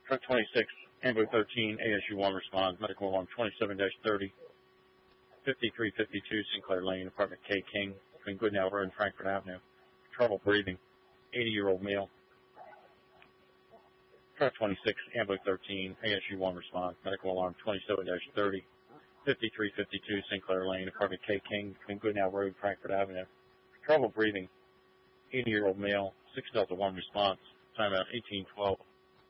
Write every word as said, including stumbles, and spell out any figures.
Truck twenty-six, Ambulance thirteen, A S U one responds, medical alarm twenty-seven thirty, fifty-three fifty-two Sinclair Lane, apartment K King, between Goodnow Road and Frankfurt Avenue. Trouble breathing, eighty-year-old male. Truck twenty-six, Ambulance thirteen, A S U one responds, medical alarm twenty-seven thirty, fifty-three fifty-two Sinclair Lane, apartment K King, between Goodnow Road and Frankfurt Avenue. Trouble breathing, eighty-year-old male, six Delta one response, timeout eighteen twelve.